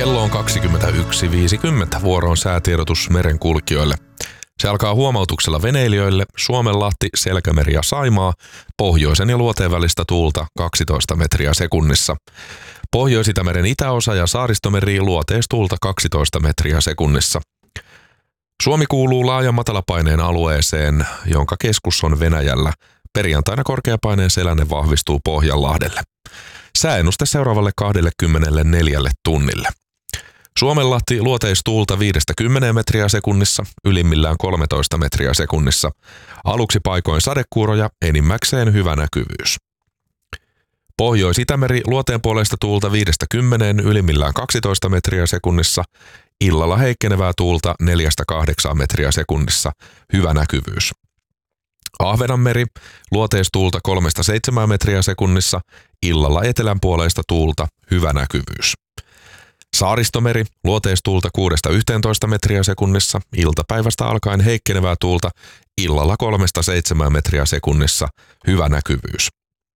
Kello on 21.50. Vuoro on säätiedotus merenkulkijoille. Se alkaa huomautuksella veneilijöille Suomenlahti, Selkämeri ja Saimaa, pohjoisen ja luoteen välistä tuulta 12 metriä sekunnissa. Pohjois-Itämeren itäosa ja Saaristomeri luoteistuulta 12 metriä sekunnissa. Suomi kuuluu laajan matalapaineen alueeseen, jonka keskus on Venäjällä. Perjantaina korkeapaineen selänne vahvistuu Pohjanlahdelle. Sääennuste seuraavalle 24 tunnille. Suomenlahti luoteistuulta 5-10 metriä sekunnissa, ylimmillään 13 metriä sekunnissa. Aluksi paikoin sadekuuroja, enimmäkseen hyvä näkyvyys. Pohjois-Itämeri luoteen puolesta tuulta 5-10, ylimmillään 12 metriä sekunnissa. Illalla heikkenevää tuulta 4-8 metriä sekunnissa, hyvä näkyvyys. Ahvenanmeri luoteistuulta 3-7 metriä sekunnissa, illalla etelän puoleista tuulta, hyvä näkyvyys. Saaristomeri luoteistuulta 6-11 metriä sekunnissa, iltapäivästä alkaen heikkenevää tuulta, illalla 3-7 metriä sekunnissa, hyvä näkyvyys.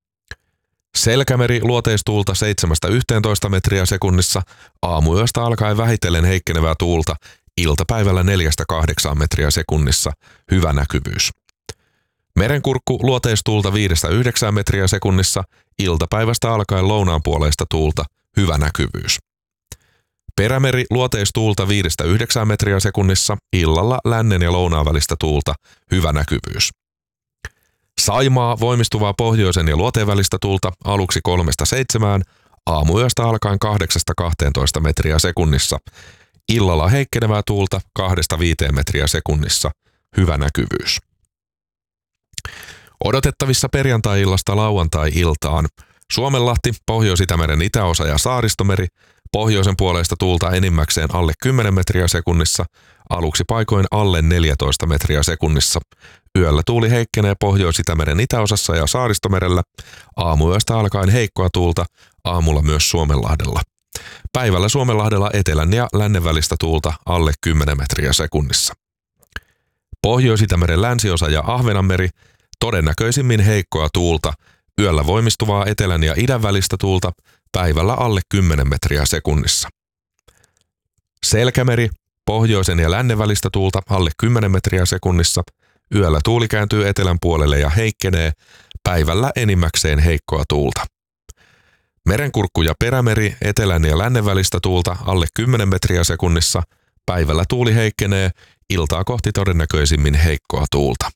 Selkämeri luoteistuulta 7-11 metriä sekunnissa, aamuyöstä alkaen vähitellen heikkenevää tuulta, iltapäivällä 4-8 metriä sekunnissa, hyvä näkyvyys. Merenkurkku luoteistuulta 5-9 metriä sekunnissa, iltapäivästä alkaen lounaan puoleista tuulta, hyvä näkyvyys. Perämeri luoteistuulta 5-9 metriä sekunnissa, illalla lännen ja lounaan välistä tuulta, hyvä näkyvyys. Saimaa voimistuvaa pohjoisen ja luoteen välistä tuulta aluksi 3-7, aamuyöstä alkaen 8-12 metriä sekunnissa, illalla heikkenevää tuulta 2-5 metriä sekunnissa, hyvä näkyvyys. Odotettavissa perjantai-illasta lauantai-iltaan Suomenlahti, Pohjois-Itämeren itäosa ja Saaristomeri, pohjoisen puoleista tuulta enimmäkseen alle 10 metriä sekunnissa, aluksi paikoin alle 14 metriä sekunnissa. Yöllä tuuli heikkenee Pohjois-Itämeren itäosassa ja Saaristomerellä, aamuyöstä alkaen heikkoa tuulta, aamulla myös Suomenlahdella. Päivällä Suomenlahdella etelän ja lännen välistä tuulta alle 10 metriä sekunnissa. Pohjois-Itämeren länsiosa ja Ahvenanmeri, todennäköisimmin heikkoa tuulta, yöllä voimistuvaa etelän ja idän välistä tuulta, päivällä alle 10 metriä sekunnissa. Selkämeri, pohjoisen ja lännen välistä tuulta alle 10 metriä sekunnissa, yöllä tuuli kääntyy etelän puolelle ja heikkenee, päivällä enimmäkseen heikkoa tuulta. Merenkurkku ja Perämeri, etelän ja lännen välistä tuulta alle 10 metriä sekunnissa, päivällä tuuli heikkenee, iltaa kohti todennäköisimmin heikkoa tuulta.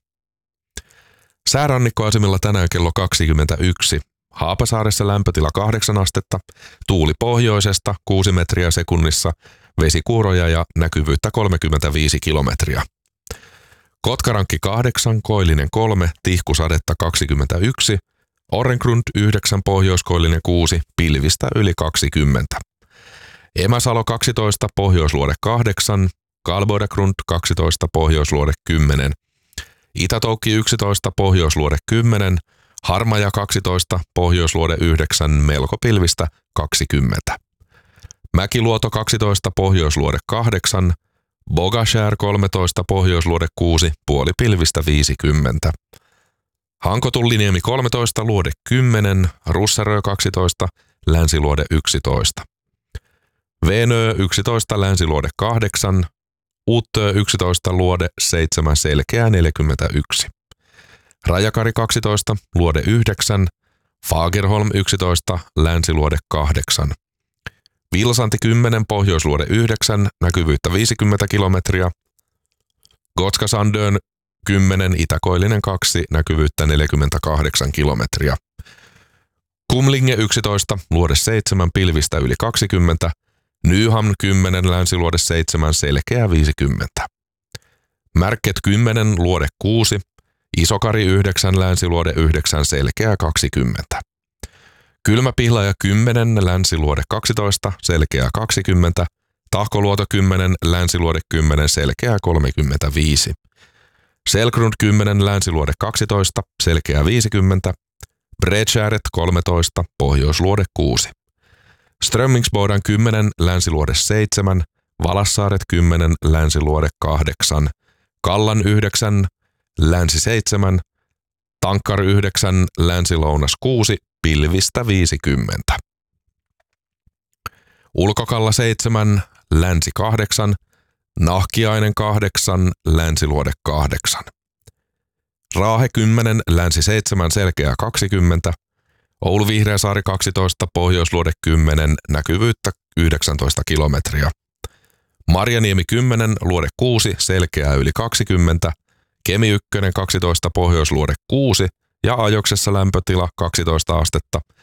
Säärannikkoasemilla tänään kello 21. Haapasaaressa lämpötila 8 astetta, tuuli pohjoisesta 6 metriä sekunnissa, vesikuuroja ja näkyvyyttä 35 kilometriä. Kotkarankki 8, Koillinen 3, Tihkusadetta 21, Orrengrund 9, Pohjoiskoillinen 6, pilvistä yli 20. Emäsalo 12, Pohjoisluode 8, Kalboidagrund 12, Pohjoisluode 10. Itätoukki 11, Pohjoisluode 10, Harmaja 12, Pohjoisluode 9, melko pilvistä 20. Mäkiluoto 12, Pohjoisluode 8, Bogashär 13, Pohjoisluode 6, puoli pilvistä 50. Hankotulliniemi 13, Luode 10, Russarö 12, Länsiluode 11. Veenö 11, Länsiluode 8, Uttö 11, Luode 7, Selkeä 41. Rajakari 12, Luode 9, Fagerholm 11, Länsiluode 8. Vilsanti 10, Pohjoisluode 9, näkyvyyttä 50 kilometriä. Gotska Sandön 10, Itäkoillinen 2, näkyvyyttä 48 kilometriä. Kumlinge 11, Luode 7, pilvistä yli 20. Nyhamn 10, Länsiluode 7, Selkeä 50. Märket 10, Luode 6, Isokari 9, Länsiluode 9, Selkeä 20. Kylmäpihlaja 10, Länsiluode 12, Selkeä 20. Tahkoluoto 10, Länsiluode 10, Selkeä 35. Selgrund 10, Länsiluode 12, Selkeä 50. Bredskärret 13, Pohjoisluode 6. Strömmingsbodan 10, Länsiluode 7, Valassaaret 10, Länsiluode 8, Kallan 9, Länsi 7, Tankkar 9, Länsi-Lounas 6, pilvistä 50. Ulkokalla 7, Länsi 8, Nahkiainen 8, Länsiluode 8. Raahe 10, Länsi 7, Selkeä 20, Oulu Vihreäsaari 12, Pohjoisluode 10, näkyvyyttä 19 kilometriä. Marjaniemi 10, Luode 6, Selkeää yli 20, Kemi 1, 12, Pohjoisluode 6 ja Ajoksessa lämpötila 12 astetta,